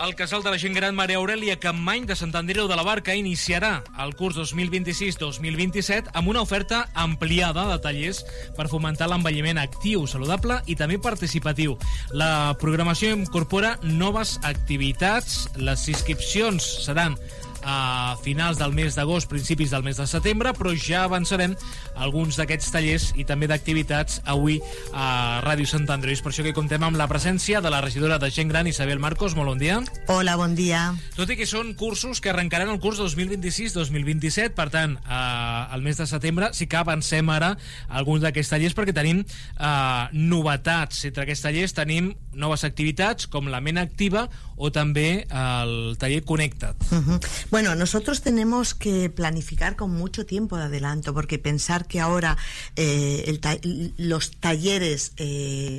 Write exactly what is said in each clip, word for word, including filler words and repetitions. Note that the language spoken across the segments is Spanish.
El Casal de la Gent Gran Maria Aurèlia Campmany de Sant Andreu de la Barca iniciarà el curs dos mil vint-i-sis dos mil vint-i-set amb una oferta ampliada de tallers per fomentar l'envelliment actiu, saludable i també participatiu. La programació incorpora noves activitats. Les inscripcions seran a finals del mes d'agost, principis del mes de setembre, però ja avançarem alguns d'aquests tallers i també d'activitats avui a Ràdio Sant Andreu. És per això que comptem amb la presència de la regidora de Gent Gran, Isabel Marcos. Molt bon dia. Hola, bon dia. Tot i que són cursos que arrencaran el curs dos mil vint-i-sis dos mil vint-i-set, per tant, eh, al mes de setembre sí que avancem ara alguns d'aquests tallers perquè tenim eh, novetats. Entre aquests tallers tenim noves activitats com la ment activa o també el taller Connecta't. Uh-huh. Bueno, nosotros tenemos que planificar con mucho tiempo de adelanto, porque pensar que ahora eh, el ta- los talleres eh,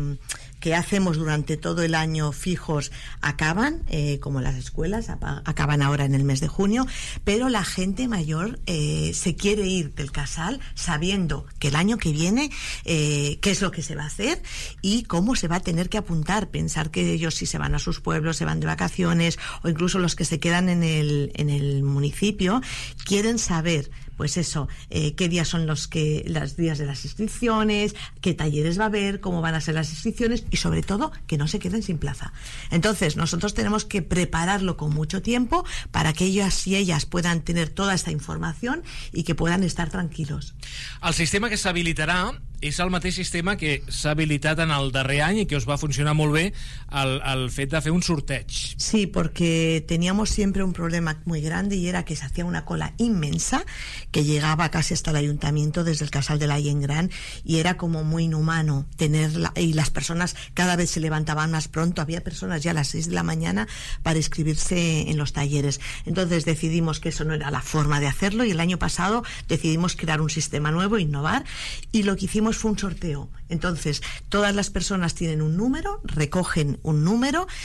que hacemos durante todo el año fijos acaban, eh, como las escuelas, apa- acaban ahora en el mes de junio, pero la gente mayor eh, se quiere ir del casal sabiendo que el año que viene eh, qué es lo que se va a hacer y cómo se va a tener que apuntar. Pensar que ellos, si se van a sus pueblos, se van de vacaciones, o incluso los que se quedan en el, en el municipio, quieren saber pues eso, eh, qué días son los que los días de las inscripciones, qué talleres va a haber, cómo van a ser las inscripciones y sobre todo que no se queden sin plaza. Entonces nosotros tenemos que prepararlo con mucho tiempo para que ellas y ellas puedan tener toda esta información y que puedan estar tranquilos. El sistema que s'habilitarà és el mateix sistema que s'ha habilitat en el darrer any i que us va funcionar molt bé el, el fet de fer un sorteig. Sí, porque teníamos siempre un problema muy grande y era que se hacía una cola inmensa que llegaba casi hasta el ayuntamiento desde el Casal de la Gent Gran y era como muy inhumano tenerla, y las personas cada vez se levantaban más pronto, había personas ya a las seis de la mañana para inscribirse en los talleres. Entonces decidimos que eso no era la forma de hacerlo y el año pasado decidimos crear un sistema nuevo, innovar, y lo que hicimos fue un sorteo. Entonces todas las personas tienen un número, recogen un número